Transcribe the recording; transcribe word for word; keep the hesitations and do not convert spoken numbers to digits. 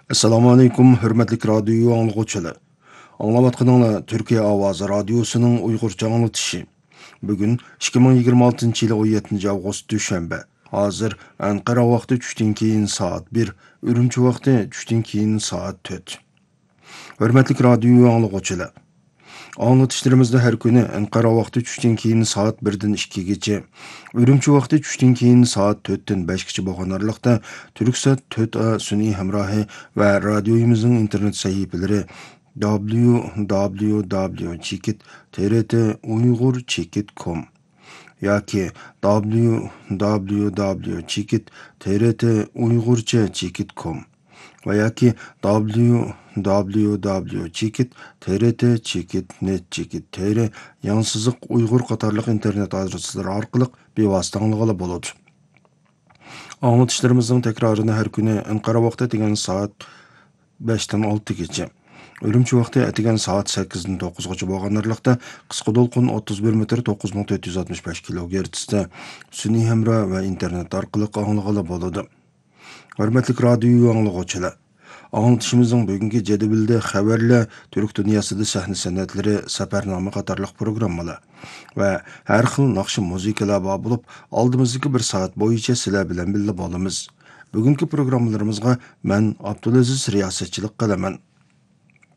Assalomu alaykum, hurmatli radio anglag'uvchilar. Anglayotganinglar Turkiya ovozi radiosining Uyg'urcha anglatishi. Bugun ikki ming yigirma oltinchi yil o'n yettinchi avgust dushanba. Hozir Anqara vaqti tushdan keyin soat bir, Urumchi vaqti tushdan keyin soat to'rt. Hurmatli radio anglag'uvchilar. Anlatışlarımızda her günü Ankara vaqti tushdan keyin soat birdan ikkigacha, Urumchi vaqti tushdan keyin soat to'rtdan beshgacha bo'lgan aralıqda Turksat to'rt A sun'iy hamrohi va radioyimizning internet sahifalari w w w chekit t r t uyg'ur chekit dot com yoki w w w chekit t r t uyg'urcha chekit dot com va yoki w w w chekit t r t chekit net chekit tr yansızıq Uyghur qatarlıq internet adresleri orqali bevosita anglag'ala bo'ladi. Anlatışlarımızın tekrarını her günü Ankara vaqti degan soat beshdan oltigacha, Urumchi vaqti degan soat sakkizdan to'qqizgacha bo'lgan aralıqda qisqa to'lqin o'ttiz bir metr to'qqiz ming to'rt yuz oltmish besh kilogertzda sun'iy hamro va internet orqali anglag'ala bo'ladi. Hurmatli radio anglag'uvchilar, anlatışımızın bugünkü jadvalida xabarlar, Türk dünyasida sahne san'atlari, safarnoma qatorliq programmalar va har xil naqshi muzikalar bor bo'lib, oldimizdagi bir soat bo'yicha sizlar bilan birga bo'lamiz. Bugungi programmalarimizga men Abdulaziz riyosatchilik qilaman.